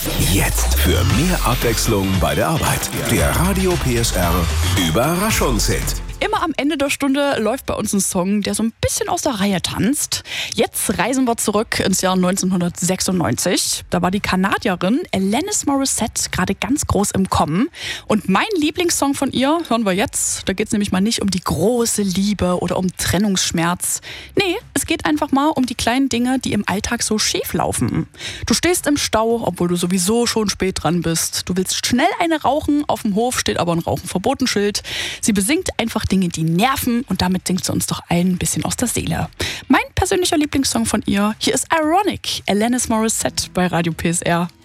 Jetzt für mehr Abwechslung bei der Arbeit. Der Radio PSR Überraschungshit. Immer am Ende der Stunde läuft bei uns ein Song, der so ein bisschen aus der Reihe tanzt. Jetzt reisen wir zurück ins Jahr 1996. Da war die Kanadierin Alanis Morissette gerade ganz groß im Kommen. Und mein Lieblingssong von ihr hören wir jetzt. Da geht es nämlich mal nicht um die große Liebe oder um Trennungsschmerz. Nee, es geht einfach mal um die kleinen Dinge, die im Alltag so schief laufen. Du stehst im Stau, obwohl du sowieso schon spät dran bist. Du willst schnell eine rauchen, auf dem Hof steht aber ein Rauchen-Verboten-Schild. Sie besingt einfach Dinge, die nerven, und damit singt sie uns doch allen ein bisschen aus der Seele. Mein persönlicher Lieblingssong von ihr, hier ist Ironic, Alanis Morissette bei Radio PSR.